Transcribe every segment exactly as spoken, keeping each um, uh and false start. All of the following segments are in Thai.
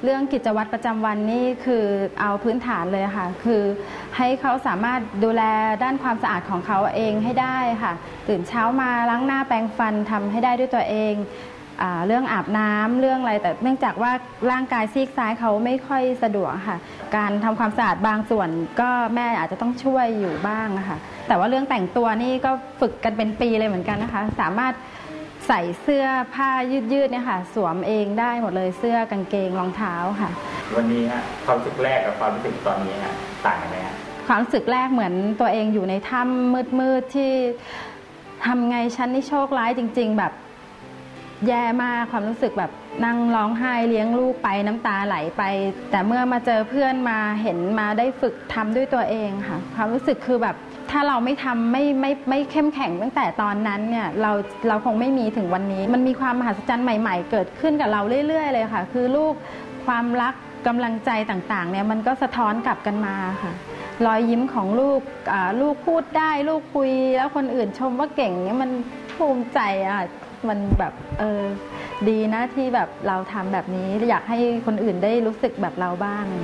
เรื่องกิจวัตรประจำวันนี่คือเอาพื้นฐานเลยค่ะคือให้เขาสามารถดูแลด้านความสะอาดของเขาเองให้ได้ค่ะตื่นเช้ามาล้างหน้าแปรงฟันทำให้ได้ด้วยตัวเองเรื่องอาบน้ำเรื่องอะไรแต่เนื่องจากว่าร่างกายซีกซ้ายเขาไม่ค่อยสะดวกค่ะการทำความสะอาดบางส่วนก็แม่อาจจะต้องช่วยอยู่บ้างค่ะแต่ว่าเรื่องแต่งตัวนี่ก็ฝึกกันเป็นปีเลยเหมือนกันนะคะสามารถใส่เสื้อผ้ายืดๆเนี่ยค่ะสวมเองได้หมดเลยเสื้อกางเกงรองเท้าค่ะวันนี้ฮะความรู้สึกแรกกับความรู้สึกตอนนี้ฮะต่างกันไหมฮะความรู้สึกแรกเหมือนตัวเองอยู่ในถ้ำมืดๆที่ทำไงฉันนี่โชคร้ายจริงๆแบบแย่มากความรู้สึกแบบนั่งร้องไห้เลี้ยงลูกไปน้ำตาไหลไปแต่เมื่อมาเจอเพื่อนมาเห็นมาได้ฝึกทำด้วยตัวเองค่ะความรู้สึกคือแบบถ้าเราไม่ทำไม่ไม่ไม่เข้มแข็งตั้งแต่ตอนนั้นเนี่ยเราเราคงไม่มีถึงวันนี้มันมีความมหัศจรรย์ใหม่ๆเกิดขึ้นกับเราเรื่อยๆเลยค่ะคือลูกความรักกำลังใจต่างๆเนี่ยมันก็สะท้อนกลับกันมาค่ะรอยยิ้มของลูกลูกพูดได้ลูกคุยแล้วคนอื่นชมว่าเก่งเนี่ยมันภูมิใจอ่ะมันแบบเออดีนะที่แบบเราทำแบบนี้อยากให้คนอื่นได้รู้สึกแบบเราบ้าง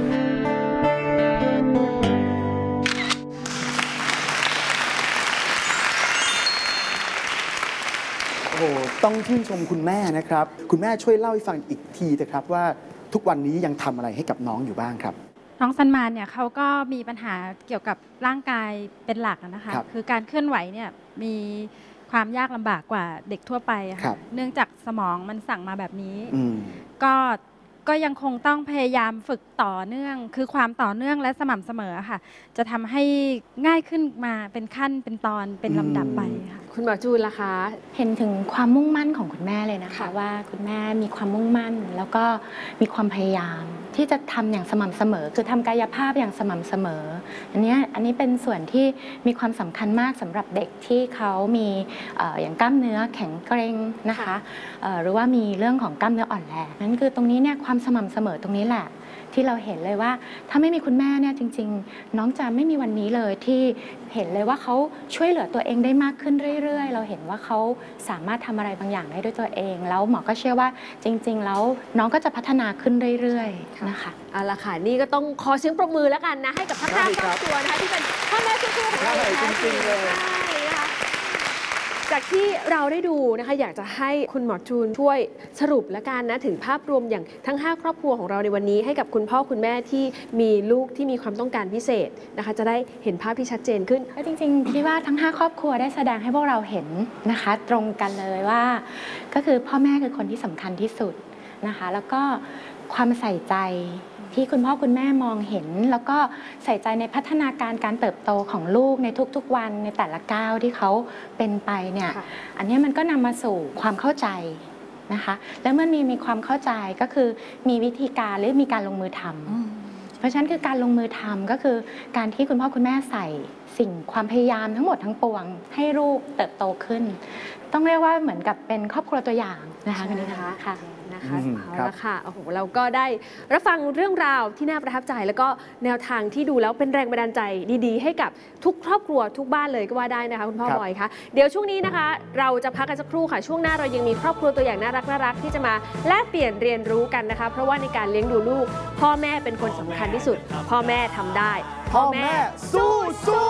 โอ้ต้องชื่นชมคุณแม่นะครับคุณแม่ช่วยเล่าให้ฟังอีกทีนะครับว่าทุกวันนี้ยังทำอะไรให้กับน้องอยู่บ้างครับน้องซันมานเนี่ยเขาก็มีปัญหาเกี่ยวกับร่างกายเป็นหลักนะคะคือการเคลื่อนไหวเนี่ยมีความยากลำบากกว่าเด็กทั่วไปค่ะเนื่องจากสมองมันสั่งมาแบบนี้ก็ก็ยังคงต้องพยายามฝึกต่อเนื่องคือความต่อเนื่องและสม่ำเสมอค่ะจะทำให้ง่ายขึ้นมาเป็นขั้นเป็นตอนเป็นลำดับไปค่ะคุณหมอจูนล่ะคะเห็นถึงความมุ่งมั่นของคุณแม่เลยนะคะว่าคุณแม่มีความมุ่งมั่นแล้วก็มีความพยายามที่จะทำอย่างสม่ำเสมอคือทำกายภาพอย่างสม่ำเสมออันนี้อันนี้เป็นส่วนที่มีความสำคัญมากสำหรับเด็กที่เขามีอย่างกล้ามเนื้อแข็งเกร็งนะคะหรือว่ามีเรื่องของกล้ามเนื้ออ่อนแรงนั้นคือตรงนี้เนี่ยความสม่ำเสมอตรงนี้แหละที่เราเห็นเลยว่าถ้าไม่มีคุณแม่เนี่ยจริงๆน้องจะไม่มีวันนี้เลยที่เห็นเลยว่าเขาช่วยเหลือตัวเองได้มากขึ้นเรื่อยๆเราเห็นว่าเขาสามารถทำอะไรบางอย่างได้ด้วยตัวเองแล้วหมอก็เชื่อว่าจริงๆแล้วน้องก็จะพัฒนาขึ้นเรื่อยๆนะคะเอาละค่ะนี่ก็ต้องขอเสียงปรบมือแล้วกันนะให้กับทั้งห้าครอบครัวนะคะที่เป็นพ่อแม่สู้ๆของเราแท้จริงเลยนะคะจากที่เราได้ดูนะคะอยากจะให้คุณหมอจูนช่วยสรุปแล้วกันนะถึงภาพรวมอย่างทั้งห้าครอบครัวของเราในวันนี้ให้กับคุณพ่อคุณแม่ที่มีลูกที่มีความต้องการพิเศษนะคะจะได้เห็นภาพที่ชัดเจนขึ้นจริงๆคิดว่าทั้งห้าครอบครัวได้แสดงให้พวกเราเห็นนะคะตรงกันเลยว่าก็คือพ่อแม่คือคนที่สำคัญที่สุดนะคะแล้วก็ความใส่ใจที่คุณพ่อคุณแม่มองเห็นแล้วก็ใส่ใจในพัฒนาการการเติบโตของลูกในทุกๆวันในแต่ละก้าวที่เขาเป็นไปเนี่ยอันนี้มันก็นำมาสู่ความเข้าใจนะคะและเมื่อมีมีความเข้าใจก็คือมีวิธีการหรือมีการลงมือทำเพราะฉะนั้นคือการลงมือทำก็คือการที่คุณพ่อคุณแม่ใส่สิ่งความพยายามทั้งหมดทั้งปวงให้ลูกเติบโตขึ้นต้องเรียกว่าเหมือนกับเป็นครอบครัวตัวอย่างนะคะคุณนะคะค่ะนะคะเอาละค่ะโอ้โหเราก็ได้รับฟังเรื่องราวที่น่าประทับใจแล้วก็แนวทางที่ดูแล้วเป็นแรงบันดาลใจดีๆให้กับทุกครอบครัวทุกบ้านเลยก็ว่าได้นะคะคุณพ่อบอยคะเดี๋ยวช่วงนี้นะคะเราจะพักกันสักครู่ค่ะช่วงหน้าเรายังมีครอบครัวตัวอย่างน่ารักน่ารักที่จะมาแลกเปลี่ยนเรียนรู้กันนะคะเพราะว่าในการเลี้ยงดูลูกพ่อแม่เป็นคนสำคัญที่สุดพ่อแม่ทำได้พ่อแม่สู้สู้